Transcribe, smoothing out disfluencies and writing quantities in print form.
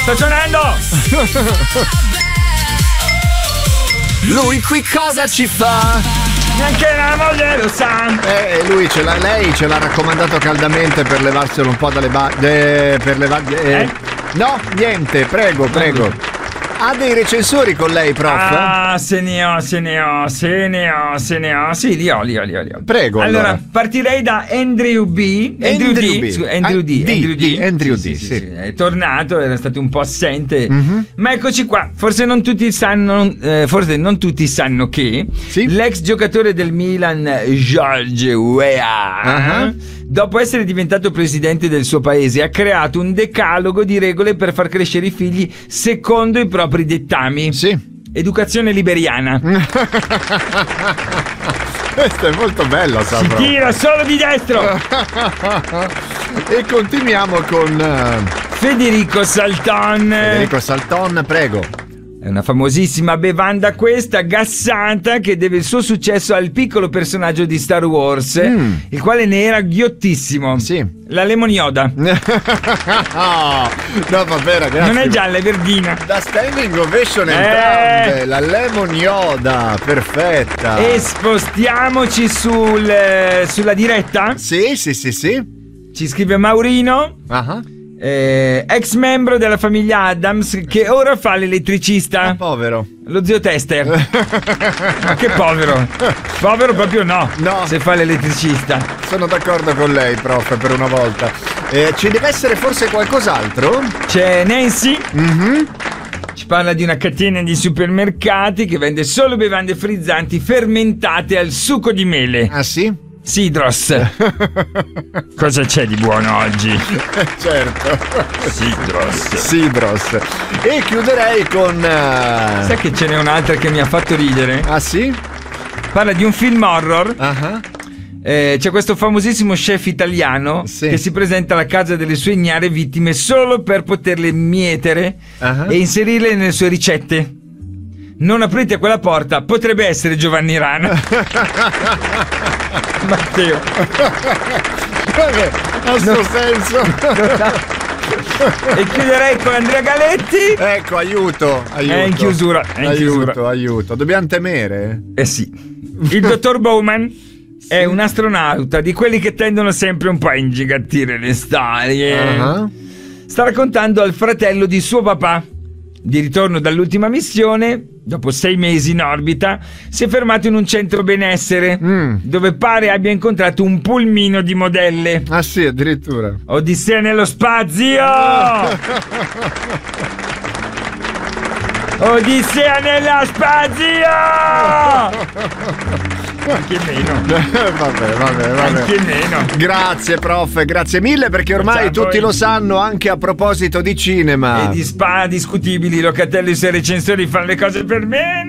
Sto suonando! Lui qui cosa ci fa? Neanche la moglie lo sa! Lei ce l'ha raccomandato caldamente per levarselo un po' dalle No, niente, prego. Ha dei recensori con lei, prof? Ah, se ne ho. Sì, li ho. Prego. Allora, partirei da Andrew D. Sì. È tornato, era stato un po' assente. Ma eccoci qua. Forse non tutti sanno che l'ex giocatore del Milan, George Weah, dopo essere diventato presidente del suo paese, ha creato un decalogo di regole per far crescere i figli secondo i propri dettami. Sì. Educazione liberiana. Questo è molto bello, si tira solo di destro. E continuiamo con Federico Salton, prego. È una famosissima bevanda questa, gassata, che deve il suo successo al piccolo personaggio di Star Wars, il quale ne era ghiottissimo. Sì. La Lemon Yoda. No, vabbè, ragazzi. Non è gialla, è verdina. Da standing ovation entrambe. La Lemon Yoda, perfetta. E spostiamoci sulla diretta. Sì. Ci scrive Maurino. Ex membro della famiglia Adams, che ora fa l'elettricista. Povero. Lo zio Tester. Ma che povero proprio no, se fa l'elettricista. Sono d'accordo con lei, prof, per una volta. Ci deve essere forse qualcos'altro? C'è Nancy. Ci parla di una catena di supermercati che vende solo bevande frizzanti fermentate al succo di mele. Ah sì? Sidros. Cosa c'è di buono oggi? Certo. Sidros. E chiuderei con sai che ce n'è un'altra che mi ha fatto ridere? Ah sì? Parla di un film horror. C'è questo famosissimo chef italiano che si presenta alla casa delle sue ignare vittime solo per poterle mietere e inserirle nelle sue ricette. Non aprite quella porta, potrebbe essere Giovanni Rana. Matteo. Vabbè, ha suo senso. E chiuderei con Andrea Galetti. Ecco, aiuto. È in chiusura. Aiuto. Dobbiamo temere? Sì. Il dottor Bowman è un astronauta di quelli che tendono sempre un po' a ingigantire le storie. Sta raccontando al fratello di suo papà. Di ritorno dall'ultima missione, dopo 6 mesi in orbita, si è fermato in un centro benessere dove pare abbia incontrato un pulmino di modelle. Ah sì, addirittura. Odissea nello spazio! Odissea nello spazio! Anche meno. Vabbè. Anche meno. Grazie, prof, grazie mille, perché ormai tutti lo sanno, anche a proposito di cinema. E di spa discutibili, Locatelli e i suoi recensori fanno le cose per bene.